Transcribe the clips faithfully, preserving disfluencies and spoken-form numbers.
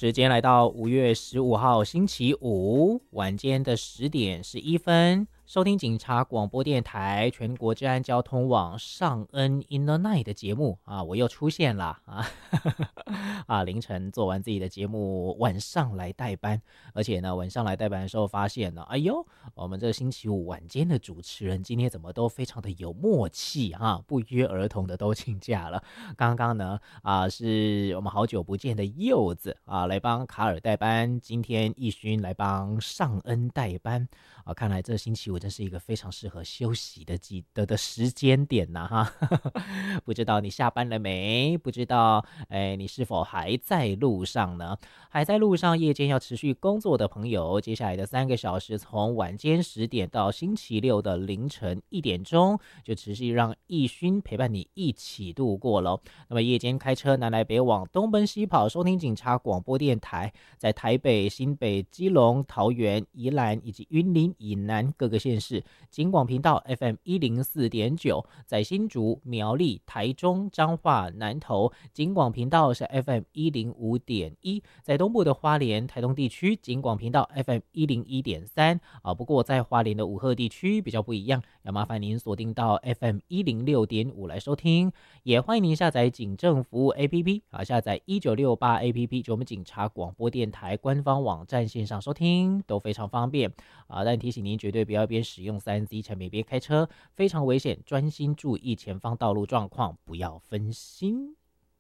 时间来到五月十五号星期五晚间的十点十一分，收听警察广播电台全国治安交通网上恩 in the night 的节目啊，我又出现了啊啊！凌晨做完自己的节目，晚上来代班，而且呢，晚上来代班的时候发现呢，哎呦，我们这个星期五晚间的主持人今天怎么都非常的有默契啊，不约而同的都请假了。刚刚呢啊，是我们好久不见的柚子啊，来帮卡尔代班，今天义勋来帮尚恩代班啊，看来这星期五真是一个非常适合休息的记得的时间点呐、啊、哈，不知道你下班了没？不知道哎，你是否还在路上呢？还在路上，夜间要持续工作的朋友，接下来的三个小时，从晚间十点到星期六的凌晨一点钟，就持续让义勋陪伴你一起度过咯。那么夜间开车南来北往，东奔西跑，收听警察广播电台，在台北、新北、基隆、桃园、宜兰以及云林以南各个县市，警广频道 F M 一零四点九，在新竹、苗栗、台中、彰化、南投，警广频道是 F M 一零五点一，在东部的花莲、台东地区，警广频道 F M 一零一点三啊。不过在花莲的武鹤地区比较不一样，要麻烦您锁定到 F M 一零六点五来收听。也欢迎您下载警政服务 A P P 啊，下载一九六八 A P P， 就我们警察广播电台官方网站线上收听都非常方便啊。但提醒您绝对不要边使用 三 C 产品边开车，非常危险，专心注意前方道路状况，不要分心。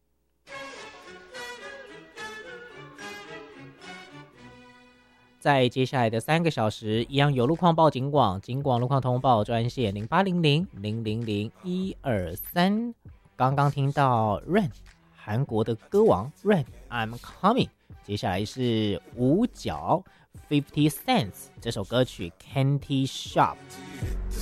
在接下来的三个小时，一样有路况报警广，警广路况通报专线零八零零零零零一二三。刚刚听到 Rain 韩国的歌王 Rain I'm Coming， 接下来是五角 fifty cents 这首歌曲 Candy Shop。